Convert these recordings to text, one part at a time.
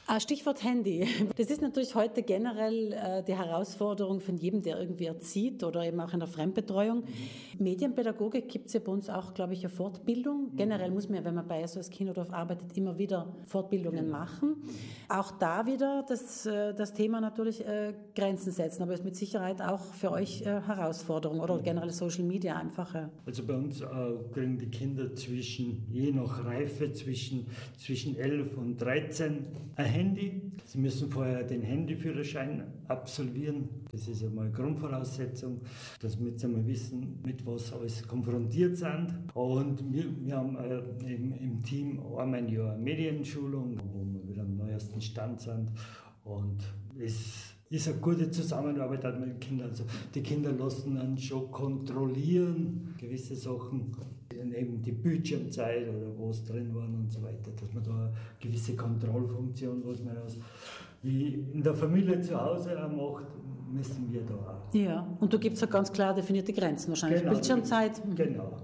Stichwort Handy. Das ist natürlich heute generell die Herausforderung von jedem, der irgendwie erzieht oder eben auch in der Fremdbetreuung. Medienpädagogik gibt es ja bei uns auch, glaube ich, eine Fortbildung. Generell muss man ja, wenn man bei SOS Kinderdorf arbeitet, immer wieder Fortbildungen machen. Auch da wieder das Thema natürlich Grenzen setzen, aber ist mit Sicherheit auch für euch Herausforderung oder generell Social Media einfach. Also bei uns kriegen die Kinder je nach Reife zwischen 11 und 13 ein Handy. Sie müssen vorher den Handyführerschein absolvieren. Das ist einmal eine Grundvoraussetzung, dass wir jetzt einmal wissen, mit was alles konfrontiert sind. Und wir haben im Team einmal ein Jahr Medienschulung, wo wir wieder am neuesten Stand sind. Und es ist eine gute Zusammenarbeit mit den Kindern. Also die Kinder lassen dann schon kontrollieren, gewisse Sachen, eben die Bildschirmzeit oder wo es drin war und so weiter, dass man da eine gewisse Kontrollfunktion, was man wie in der Familie zu Hause auch macht, müssen wir da auch. Ja, und da gibt es ja ganz klar definierte Grenzen wahrscheinlich. Genau, Bildschirmzeit. Genau.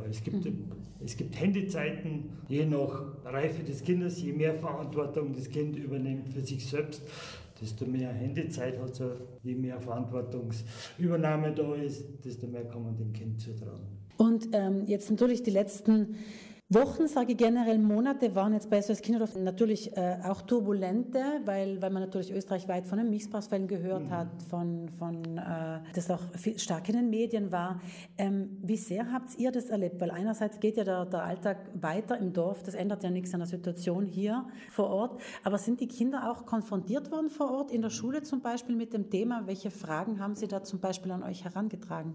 Es gibt Handyzeiten, je nach Reife des Kindes, je mehr Verantwortung das Kind übernimmt für sich selbst, desto mehr Handyzeit hat es, je mehr Verantwortungsübernahme da ist, desto mehr kann man dem Kind zutrauen. Und jetzt natürlich die letzten Wochen, sage ich generell Monate, waren jetzt bei SOS Kinderdorf natürlich auch turbulente, weil man natürlich österreichweit von den Missbrauchsfällen gehört hat, das auch stark in den Medien war. Wie sehr habt ihr das erlebt? Weil einerseits geht ja der Alltag weiter im Dorf, das ändert ja nichts an der Situation hier vor Ort, aber sind die Kinder auch konfrontiert worden vor Ort, in der Schule zum Beispiel mit dem Thema? Welche Fragen haben sie da zum Beispiel an euch herangetragen?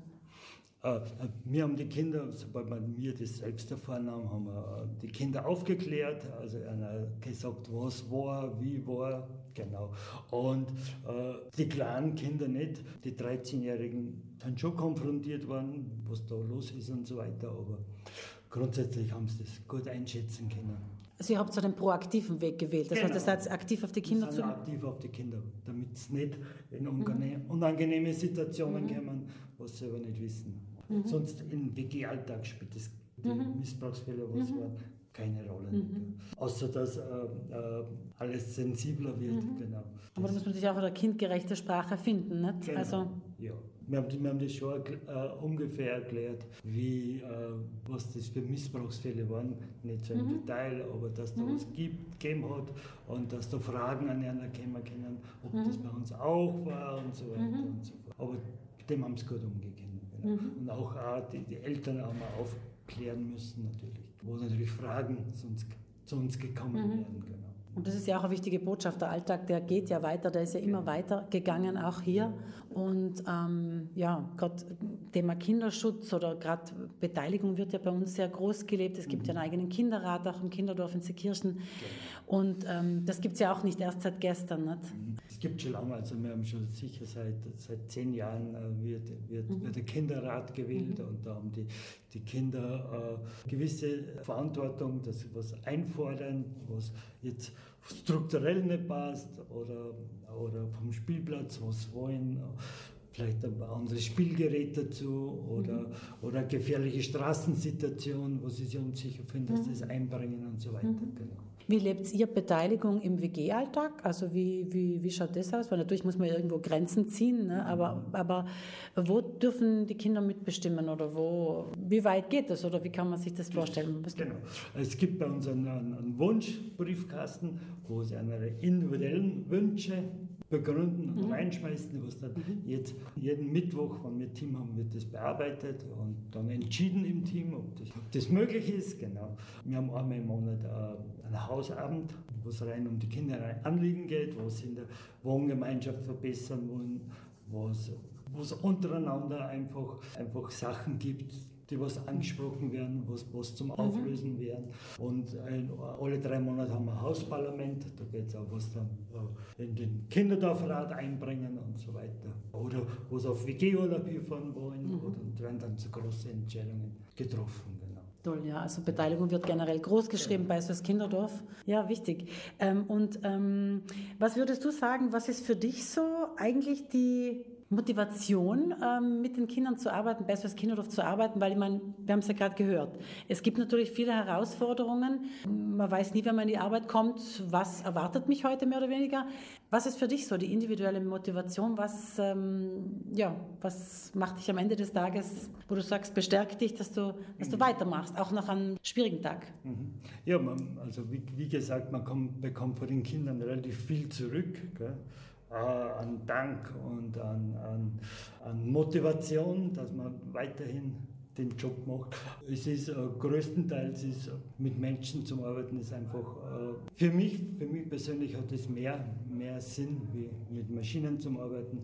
Wir haben die Kinder, sobald wir das selbst erfahren haben, haben wir die Kinder aufgeklärt, also einer gesagt, was war, wie war, genau. Und die kleinen Kinder nicht, die 13-Jährigen sind schon konfrontiert worden, was da los ist und so weiter, aber grundsätzlich haben sie das gut einschätzen können. Also ihr habt so den proaktiven Weg gewählt, das heißt, ihr seid aktiv auf die Kinder zu... aktiv auf die Kinder, damit sie nicht in unangenehme Situationen kommen, was sie aber nicht wissen. Sonst im WG-Alltag spielt die Missbrauchsfälle, was waren, keine Rolle. Außer dass alles sensibler wird. Genau. Aber da muss man sich auch eine kindgerechte Sprache finden, nicht? Genau. Also ja. Wir haben das schon ungefähr erklärt, was das für Missbrauchsfälle waren. Nicht so im Detail, aber dass da was gegeben hat und dass da Fragen an einer kommen können, ob das bei uns auch war und so weiter und so fort. Aber dem haben sie gut umgehen. Genau. Und auch die Eltern haben wir aufklären müssen, natürlich, wo natürlich Fragen zu uns gekommen werden. Genau. Und das ist ja auch eine wichtige Botschaft. Der Alltag, der geht ja weiter, der ist ja immer weiter gegangen, auch hier. Und gerade Thema Kinderschutz oder gerade Beteiligung wird ja bei uns sehr groß gelebt. Es gibt ja einen eigenen Kinderrat, auch im Kinderdorf in Seekirchen. Und das gibt es ja auch nicht erst seit gestern. Nicht? Es gibt schon lange, also wir haben schon sicher seit 10 Jahren wird der Kinderrat gewählt und da haben die Kinder gewisse Verantwortung, dass sie was einfordern, was jetzt strukturell nicht passt oder vom Spielplatz was wollen, vielleicht ein anderes Spielgerät dazu oder gefährliche Straßensituation, wo sie sich unsicher finden, dass sie das einbringen und so weiter. Genau. Wie lebt ihr Beteiligung im WG-Alltag? Also wie schaut das aus? Weil natürlich muss man irgendwo Grenzen ziehen, ne? Aber wo dürfen die Kinder mitbestimmen oder wie weit geht das oder wie kann man sich das vorstellen? Genau. Es gibt bei uns einen Wunschbriefkasten, wo sie ihre individuellen Wünsche begründen und reinschmeißen, was dann jetzt jeden Mittwoch, wenn wir ein Team haben, wird das bearbeitet und dann entschieden im Team, ob das möglich ist. Genau. Wir haben einmal im Monat einen Hausabend, wo es rein um die Kinder Anliegen geht, wo sie in der Wohngemeinschaft verbessern wollen, wo es untereinander einfach Sachen gibt, die was angesprochen werden, was zum Auflösen werden. Und alle 3 Monate haben wir ein Hausparlament, da geht es auch was dann in den Kinderdorfrat einbringen und so weiter. Oder wo sie auf WG-Urlaub hinfahren wollen, und werden dann so große Entscheidungen getroffen. Genau. Toll, ja, also Beteiligung wird generell groß geschrieben bei SOS Kinderdorf. Ja, wichtig. Was würdest du sagen, was ist für dich so eigentlich die Motivation, mit den Kindern zu arbeiten, bei SOS Kinderdorf zu arbeiten, weil ich meine, wir haben es ja gerade gehört, es gibt natürlich viele Herausforderungen, man weiß nie, wenn man in die Arbeit kommt, was erwartet mich heute mehr oder weniger. Was ist für dich so die individuelle Motivation, was macht dich am Ende des Tages, wo du sagst, bestärkt dich, dass du weitermachst, auch nach einem schwierigen Tag? Ja, also wie gesagt, bekommt von den Kindern relativ viel zurück, gell? An Dank und an Motivation, dass man weiterhin den Job macht. Es ist größtenteils mit Menschen zu arbeiten, ist einfach für mich persönlich hat es mehr Sinn, wie mit Maschinen zu arbeiten.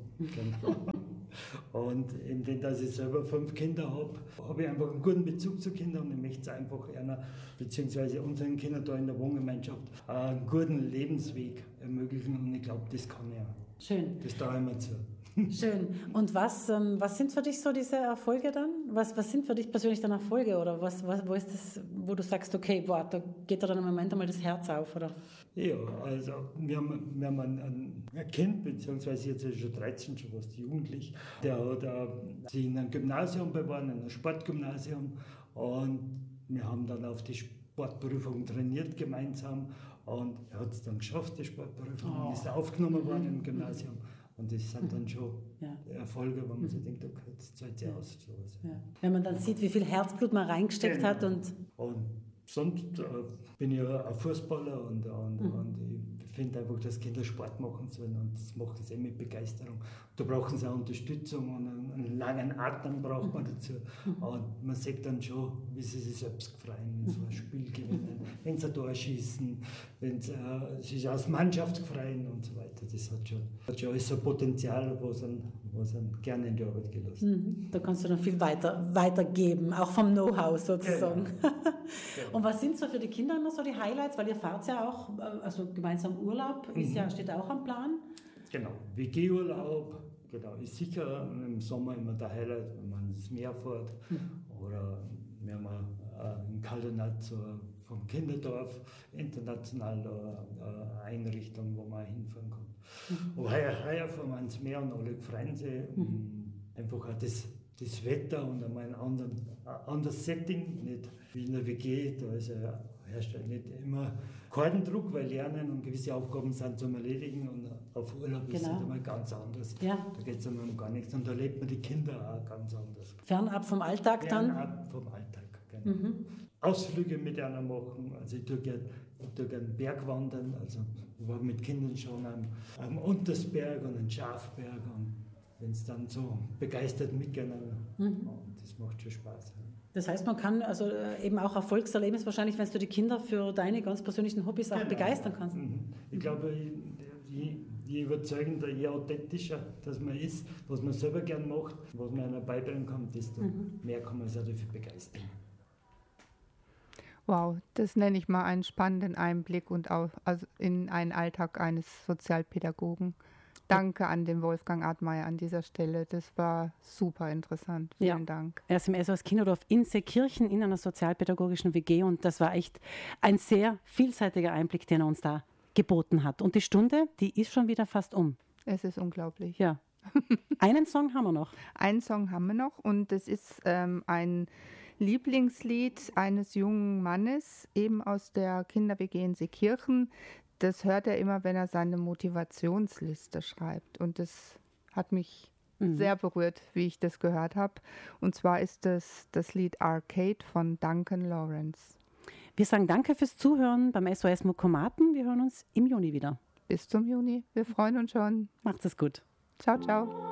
Und indem, dass ich selber 5 Kinder habe ich einfach einen guten Bezug zu Kindern und ich möchte es einfach einer, beziehungsweise unseren Kindern da in der Wohngemeinschaft einen guten Lebensweg ermöglichen und ich glaube, das kann ich auch. Schön. Das traue ich mir zu. Schön. Und was sind für dich so diese Erfolge dann? Was sind für dich persönlich dann Erfolge? Oder wo ist das, wo du sagst, okay, boah, da geht da dann im Moment einmal das Herz auf, oder? Ja, also wir haben ein Kind, beziehungsweise jetzt ist er schon 13, schon fast jugendlich, der hat sich in einem Gymnasium beworben, in einem Sportgymnasium, und wir haben dann auf die Sportprüfung trainiert gemeinsam und er hat es dann geschafft, die Sportprüfung, ist aufgenommen worden im Gymnasium. Und das sind dann schon Erfolge, wo man sich denkt, okay, das zahlt sich aus. Sowas. Ja. Wenn man dann sieht, wie viel Herzblut man reingesteckt hat. Und sonst bin ich ja ein Fußballer und ich finde einfach, dass Kinder Sport machen sollen und das machen sie mit Begeisterung. Da brauchen sie auch Unterstützung und einen langen Atem braucht man dazu. Und man sieht dann schon, wie sie sich selbst freuen, wenn sie ein Spiel gewinnen, wenn sie ein Tor schießen, wenn sie sich als Mannschaft freuen und so weiter. Das hat schon alles ein Potenzial, was gerne in die Arbeit gelassen. Da kannst du dann viel weitergeben, auch vom Know-how sozusagen. Genau. Und was sind so für die Kinder immer so die Highlights? Weil ihr fahrt ja auch, also gemeinsam Urlaub steht auch am Plan. Genau, WG-Urlaub, genau, ist sicher im Sommer immer der Highlight, wenn man ins Meer fährt. Oder wir haben in Kaldernat vom Kinderdorf international eine Einrichtung, wo man hinfahren kann. Aber heuer fahren wir ins Meer und alle freuen sich. Einfach auch das Wetter und einmal ein anderes Setting, nicht wie in der WG, da herrscht ja nicht immer keinen Druck, weil Lernen und gewisse Aufgaben sind zum Erledigen und auf Urlaub ist es einmal ganz anders. Ja. Da geht es einmal um gar nichts und da lebt man die Kinder auch ganz anders. Fernab vom Alltag dann? Fernab vom Alltag, genau. Ausflüge mit einer machen, also ich tue gerne Bergwandern, also ich war mit Kindern schon am Untersberg und am Schafberg und wenn es dann so begeistert mitgehen, das macht schon Spaß. Das heißt, man kann also eben auch Erfolgserlebnis wahrscheinlich, wenn du die Kinder für deine ganz persönlichen Hobbys auch begeistern kannst. Ich glaube, je überzeugender, je authentischer dass man ist, was man selber gern macht, was man einer beibringen kann, desto mehr kann man sich dafür begeistern. Wow, das nenne ich mal einen spannenden Einblick und auch also in einen Alltag eines Sozialpädagogen. Danke an den Wolfgang Artmeier an dieser Stelle. Das war super interessant. Vielen Dank. Er ist im SOS Kinderdorf in Seekirchen in einer sozialpädagogischen WG und das war echt ein sehr vielseitiger Einblick, den er uns da geboten hat. Und die Stunde, die ist schon wieder fast um. Es ist unglaublich. Ja. Einen Song haben wir noch. Einen Song haben wir noch und das ist ein Lieblingslied eines jungen Mannes, eben aus der Kinder-WG in Seekirchen. Das hört er immer, wenn er seine Motivationsliste schreibt. Und das hat mich sehr berührt, wie ich das gehört habe. Und zwar ist das Lied Arcade von Duncan Lawrence. Wir sagen danke fürs Zuhören beim SOS Mokomaten. Wir hören uns im Juni wieder. Bis zum Juni. Wir freuen uns schon. Macht's es gut. Ciao, ciao.